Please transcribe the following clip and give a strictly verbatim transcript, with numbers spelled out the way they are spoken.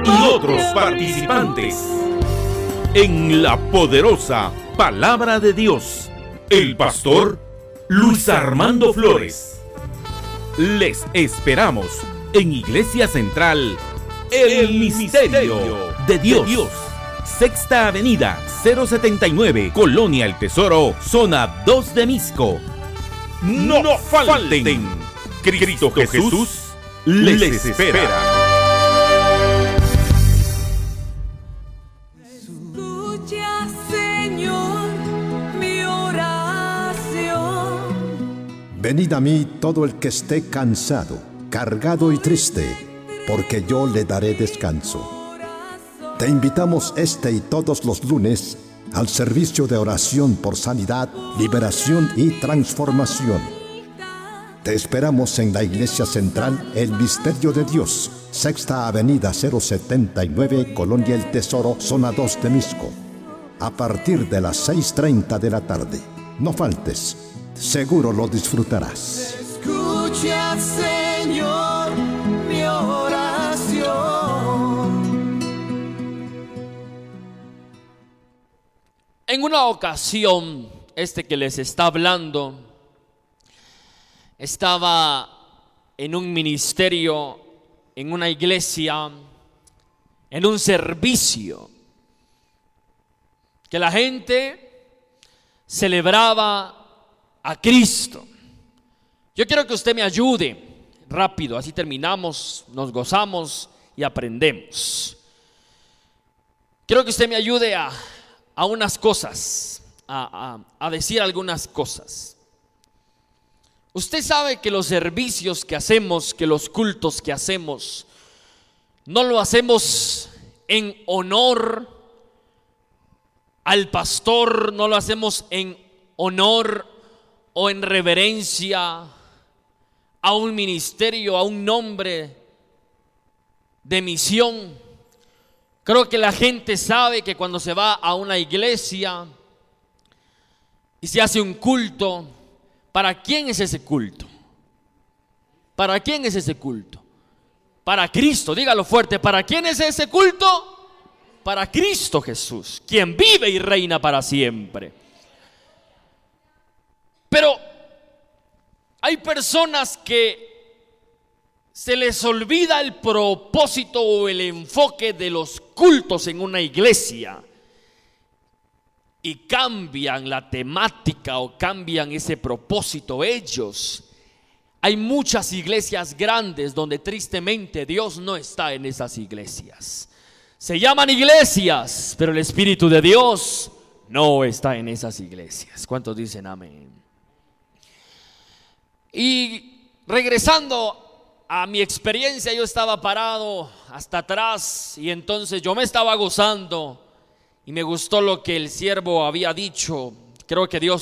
y otros participantes en la poderosa Palabra de Dios. El pastor Luis Armando Flores. Les esperamos en Iglesia Central, El, el Misterio de Dios. de Dios. Sexta Avenida, cero setenta y nueve, Colonia El Tesoro, zona dos de Misco. No, no falten. Cristo, Cristo Jesús les, les espera. Escucha, Señor, mi oración. Venid a mí todo el que esté cansado, cargado y triste, porque yo le daré descanso. Te invitamos este y todos los lunes al servicio de oración por sanidad, liberación y transformación. Te esperamos en la Iglesia Central El Misterio de Dios, Sexta Avenida cero setenta y nueve, Colonia El Tesoro, zona dos de Misco, a partir de las seis treinta de la tarde. No faltes, seguro lo disfrutarás. Escucha, Señor, mi oración. En una ocasión, este que les está hablando estaba en un ministerio, en una iglesia, en un servicio, que la gente celebraba a Cristo. Yo quiero que usted me ayude rápido, así terminamos, nos gozamos y aprendemos. Quiero que usted me ayude a a unas cosas, a, a, a decir algunas cosas. Usted sabe que los servicios que hacemos, que los cultos que hacemos, no lo hacemos en honor al pastor, no lo hacemos en honor o en reverencia a un ministerio, a un nombre de misión. Creo que la gente sabe que cuando se va a una iglesia y se hace un culto, ¿para quién es ese culto? ¿Para quién es ese culto? Para Cristo, dígalo fuerte. ¿Para quién es ese culto? Para Cristo Jesús, quien vive y reina para siempre. Pero hay personas que se les olvida el propósito o el enfoque de los cultos en una iglesia y cambian la temática o cambian ese propósito ellos. Hay muchas iglesias grandes donde tristemente Dios no está en esas iglesias. Se llaman iglesias, pero el Espíritu de Dios no está en esas iglesias. ¿Cuántos dicen amén? Y regresando a mi experiencia, yo estaba parado hasta atrás y entonces yo me estaba gozando y me gustó lo que el siervo había dicho. Creo que Dios